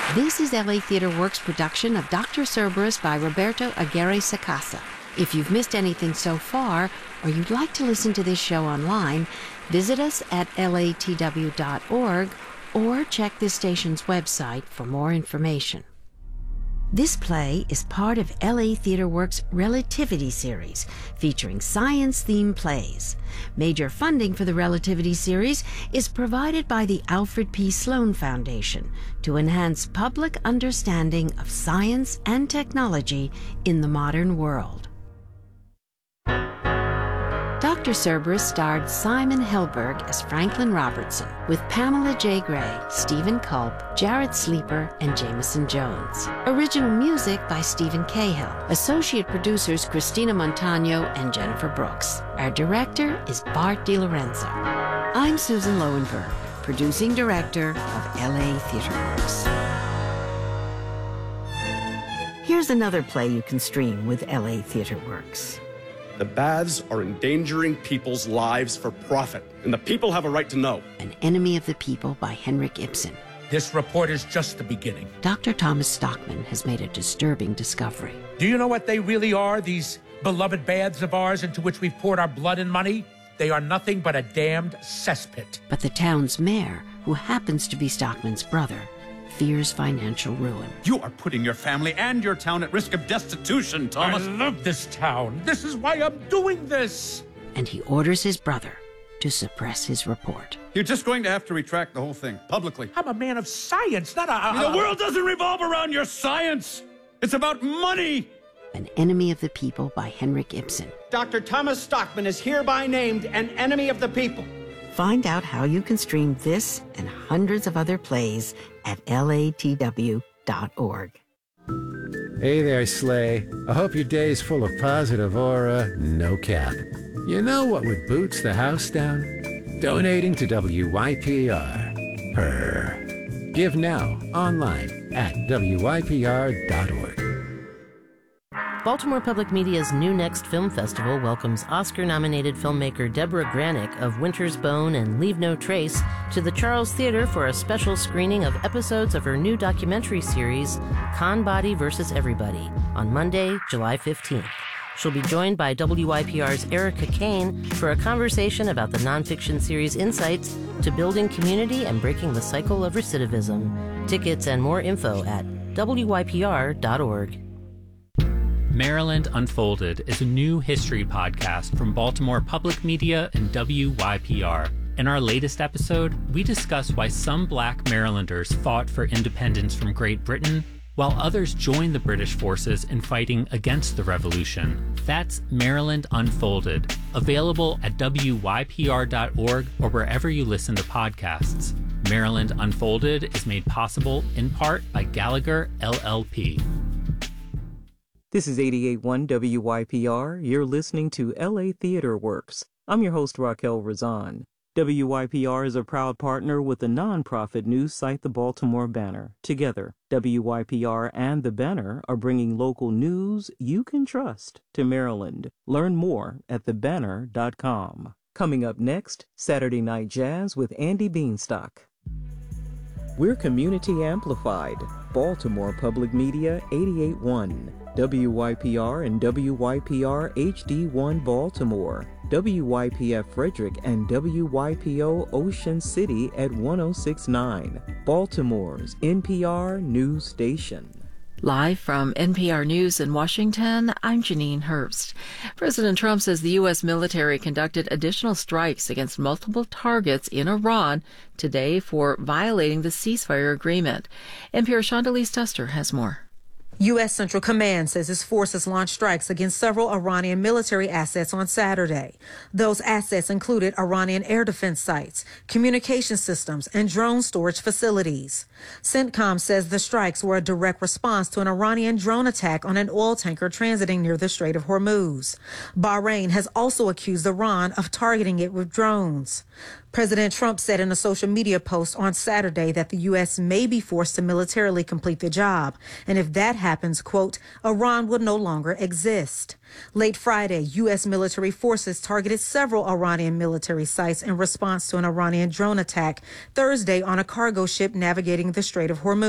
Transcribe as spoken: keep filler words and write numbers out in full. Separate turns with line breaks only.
This is L A Theatre Works' production of Doctor Cerberus by Roberto Aguirre Sacasa. If you've missed anything so far, or you'd like to listen to this show online, visit us at L A T W dot org or check this station's website for more information. This play is part of L A Theatre Works' Relativity series, featuring science-themed plays. Major funding for the Relativity series is provided by the Alfred P. Sloan Foundation to enhance public understanding of science and technology in the modern world. Doctor Cerberus starred Simon Helberg as Franklin Robertson, with Pamela J. Gray, Stephen Culp, Jared Sleeper, and Jameson Jones. Original music by Stephen Cahill. Associate producers Christina Montano and Jennifer Brooks. Our director is Bart DiLorenzo. I'm Susan Lowenberg, producing director of L A Theatre Works. Here's another play you can stream with L A Theatre Works.
The baths are endangering people's lives for profit, and the people have a right to know.
An Enemy of the People by Henrik Ibsen.
This report is just the beginning.
Doctor Thomas Stockman has made a disturbing discovery.
Do you know what they really are, these beloved baths of ours into which we've poured our blood and money? They are nothing but a damned cesspit.
But the town's mayor, who happens to be Stockman's brother, fears financial ruin.
You are putting your family and your town at risk of destitution, Thomas.
I love this town. This is why I'm doing this.
And he orders his brother to suppress his report.
You're just going to have to retract the whole thing, publicly.
I'm a man of science, not a... a
the world doesn't revolve around your science. It's about money.
An Enemy of the People by Henrik Ibsen.
Doctor Thomas Stockman is hereby named an Enemy of the People.
Find out how you can stream this and hundreds of other plays at L A T W dot org.
Hey there, Slay. I hope your day's full of positive aura, no cap. You know what would boots the house down? Donating to W Y P R. Purr. Give now, online, at W Y P R dot org.
Baltimore Public Media's New Next Film Festival welcomes Oscar-nominated filmmaker Deborah Granick of Winter's Bone and Leave No Trace to the Charles Theater for a special screening of episodes of her new documentary series, Conbody versus Everybody, on Monday, July fifteenth. She'll be joined by W Y P R's Erica Kane for a conversation about the nonfiction series' insights to building community and breaking the cycle of recidivism. Tickets and more info at W Y P R dot org.
Maryland Unfolded is a new history podcast from Baltimore Public Media and W Y P R. In our latest episode, we discuss why some Black Marylanders fought for independence from Great Britain, while others joined the British forces in fighting against the Revolution. That's Maryland Unfolded, available at W Y P R dot org or wherever you listen to podcasts. Maryland Unfolded is made possible in part by Gallagher L L P.
This is eighty-eight point one W Y P R. You're listening to L A Theatre Works. I'm your host, Raquel Razan. W Y P R is a proud partner with the nonprofit news site The Baltimore Banner. Together, W Y P R and The Banner are bringing local news you can trust to Maryland. Learn more at the banner dot com. Coming up next, Saturday Night Jazz with Andy Beanstalk. We're community amplified. Baltimore Public Media eighty-eight point one. W Y P R and W Y P R H D one Baltimore, W Y P F Frederick and W Y P O Ocean City at one oh six point nine, Baltimore's N P R news station.
Live from N P R News in Washington, I'm Janine Herbst. President Trump says the U S military conducted additional strikes against multiple targets in Iran today for violating the ceasefire agreement. N P R Chandelize Tuster has more.
U S Central Command says its forces launched strikes against several Iranian military assets on Saturday. Those assets included Iranian air defense sites, communication systems, and drone storage facilities. CENTCOM says the strikes were a direct response to an Iranian drone attack on an oil tanker transiting near the Strait of Hormuz. Bahrain has also accused Iran of targeting it with drones. President Trump said in a social media post on Saturday that the U S may be forced to militarily complete the job. And if that happens, quote, Iran will no longer exist. Late Friday, U S military forces targeted several Iranian military sites in response to an Iranian drone attack Thursday on a cargo ship navigating the Strait of Hormuz.